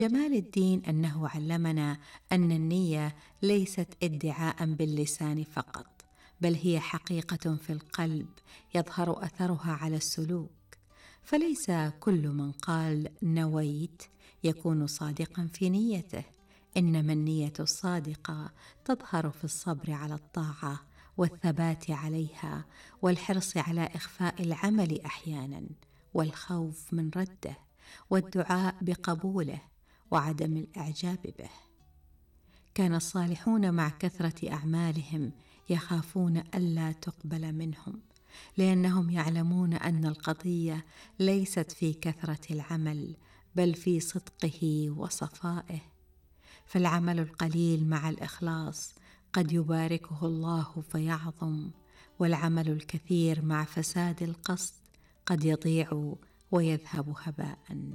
جمال الدين أنه علمنا أن النية ليست ادعاء باللسان فقط، بل هي حقيقة في القلب يظهر أثرها على السلوك. فليس كل من قال نويت يكون صادقا في نيته، إنما النية الصادقة تظهر في الصبر على الطاعة والثبات عليها، والحرص على إخفاء العمل أحيانا، والخوف من رده، والدعاء بقبوله، وعدم الإعجاب به. كان الصالحون مع كثرة أعمالهم يخافون ألا تقبل منهم، لأنهم يعلمون أن القضية ليست في كثرة العمل، بل في صدقه وصفائه. فالعمل القليل مع الإخلاص قد يباركه الله فيعظم، والعمل الكثير مع فساد القصد قد يضيع ويذهب هباء.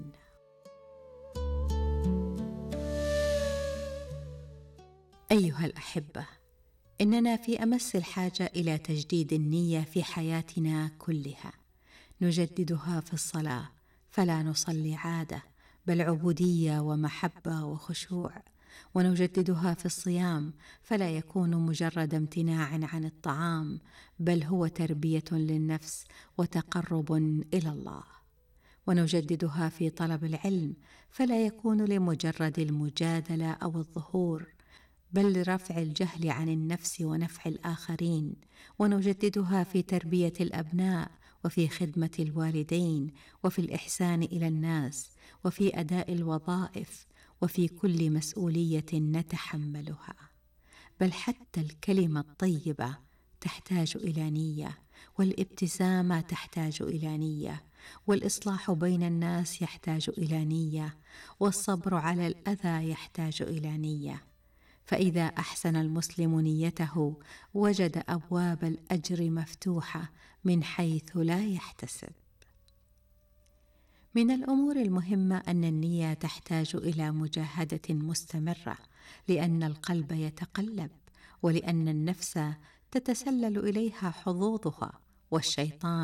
أيها الأحبة، إننا في أمس الحاجة إلى تجديد النية في حياتنا كلها. نجددها في الصلاة، فلا نصلي عادة بل عبودية ومحبة وخشوع. ونجددها في الصيام، فلا يكون مجرد امتناع عن الطعام، بل هو تربية للنفس وتقرب إلى الله. ونجددها في طلب العلم، فلا يكون لمجرد المجادلة أو الظهور، بل لرفع الجهل عن النفس ونفع الآخرين. ونجددها في تربية الأبناء، وفي خدمة الوالدين، وفي الإحسان إلى الناس، وفي أداء الوظائف، وفي كل مسؤولية نتحملها. بل حتى الكلمة الطيبة تحتاج إلى نية، والابتسامة تحتاج إلى نية، والإصلاح بين الناس يحتاج إلى نية، والصبر على الأذى يحتاج إلى نية. فإذا أحسن المسلم نيته وجد أبواب الأجر مفتوحة من حيث لا يحتسب. من الأمور المهمة أن النية تحتاج إلى مجاهدة مستمرة، لأن القلب يتقلب، ولأن النفس تتسلل إليها حظوظها، والشيطان